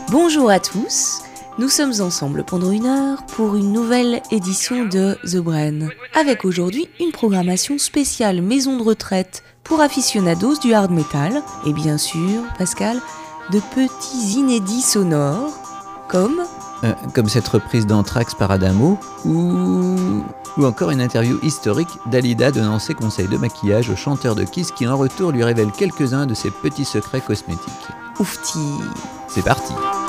Bonjour à tous, nous sommes ensemble pendant 1 heure pour une nouvelle édition de The Brain, avec aujourd'hui une programmation spéciale maison de retraite pour aficionados du hard metal, et bien sûr, Pascal, de petits inédits sonores, comme cette reprise d'Anthrax par Adamo, ou encore une interview historique d'Alida donnant ses conseils de maquillage au chanteur de Kiss qui en retour lui révèle quelques-uns de ses petits secrets cosmétiques. Oufti. C'est parti.